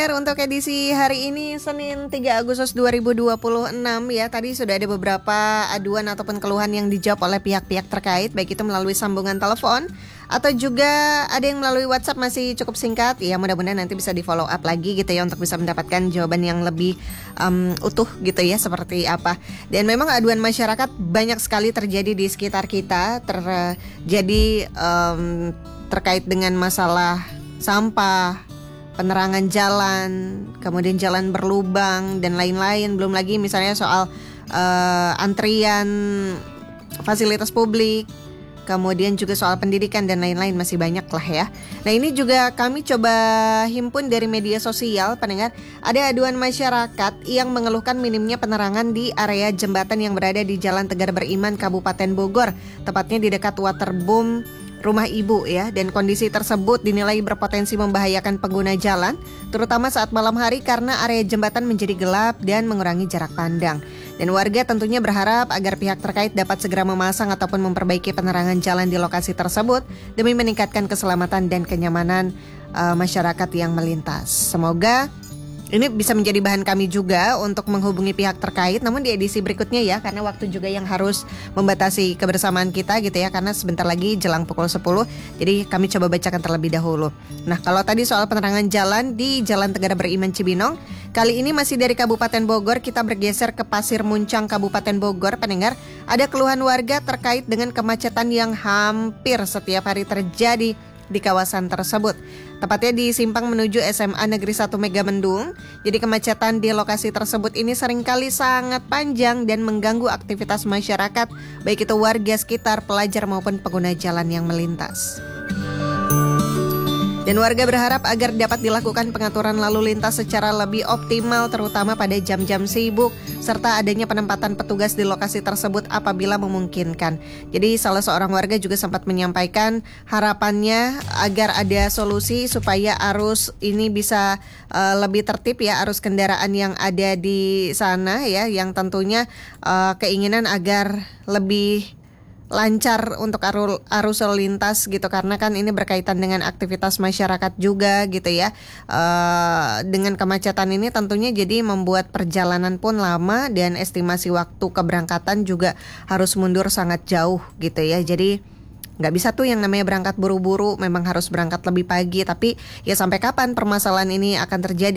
Untuk edisi hari ini Senin 3 Agustus 2026 ya, tadi sudah ada beberapa aduan ataupun keluhan yang dijawab oleh pihak-pihak terkait, baik itu melalui sambungan telepon atau juga ada yang melalui WhatsApp. Masih cukup singkat ya, mudah-mudahan nanti bisa di follow up lagi gitu ya, untuk bisa mendapatkan jawaban yang lebih utuh gitu ya, seperti apa. Dan memang aduan masyarakat banyak sekali terjadi di sekitar kita, terjadi terkait dengan masalah sampah, penerangan jalan, kemudian jalan berlubang dan lain-lain. Belum lagi misalnya soal antrian fasilitas publik, kemudian juga soal pendidikan dan lain-lain, masih banyak lah ya. Nah, ini juga kami coba himpun dari media sosial, pendengar. Ada aduan masyarakat yang mengeluhkan minimnya penerangan di area jembatan yang berada di Jalan Tegar Beriman, Kabupaten Bogor, tepatnya di dekat waterboom Rumah Ibu ya, dan kondisi tersebut dinilai berpotensi membahayakan pengguna jalan, terutama saat malam hari karena area jembatan menjadi gelap dan mengurangi jarak pandang. Dan warga tentunya berharap agar pihak terkait dapat segera memasang ataupun memperbaiki penerangan jalan di lokasi tersebut demi meningkatkan keselamatan dan kenyamanan masyarakat yang melintas. Semoga ini bisa menjadi bahan kami juga untuk menghubungi pihak terkait, namun di edisi berikutnya ya, karena waktu juga yang harus membatasi kebersamaan kita gitu ya, karena sebentar lagi jelang pukul 10, jadi kami coba bacakan terlebih dahulu. Nah, kalau tadi soal penerangan jalan di Jalan Tegar Beriman Cibinong, kali ini masih dari Kabupaten Bogor, kita bergeser ke Pasir Muncang, Kabupaten Bogor. Pendengar, ada keluhan warga terkait dengan kemacetan yang hampir setiap hari terjadi di kawasan tersebut, tepatnya di simpang menuju SMA Negeri 1 Megamendung. Jadi kemacetan di lokasi tersebut ini seringkali sangat panjang dan mengganggu aktivitas masyarakat, baik itu warga sekitar, pelajar maupun pengguna jalan yang melintas. Dan warga berharap agar dapat dilakukan pengaturan lalu lintas secara lebih optimal, terutama pada jam-jam sibuk, serta adanya penempatan petugas di lokasi tersebut apabila memungkinkan. Jadi salah seorang warga juga sempat menyampaikan harapannya agar ada solusi supaya arus ini bisa lebih tertib ya, arus kendaraan yang ada di sana ya, yang tentunya keinginan agar lebih lancar untuk arus lalu lintas gitu, karena kan ini berkaitan dengan aktivitas masyarakat juga gitu ya. Dengan kemacetan ini tentunya jadi membuat perjalanan pun lama dan estimasi waktu keberangkatan juga harus mundur sangat jauh gitu ya. Jadi nggak bisa tuh yang namanya berangkat buru-buru, memang harus berangkat lebih pagi. Tapi ya sampai kapan permasalahan ini akan terjadi?